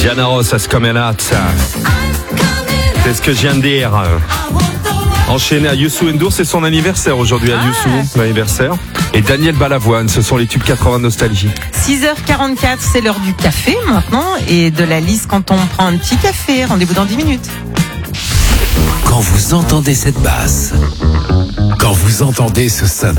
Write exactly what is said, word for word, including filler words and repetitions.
Diana Ross, as coming out. C'est ce que je viens de dire. Enchaîné à Youssou N'Dour, c'est son anniversaire aujourd'hui à Youssou, ah. l'anniversaire. Et Daniel Balavoine, ce sont les tubes quatre-vingts Nostalgie. six heures quarante-quatre, c'est l'heure du café maintenant et de la liste quand on prend un petit café. Rendez-vous dans dix minutes. Quand vous entendez cette basse, quand vous entendez ce synthé,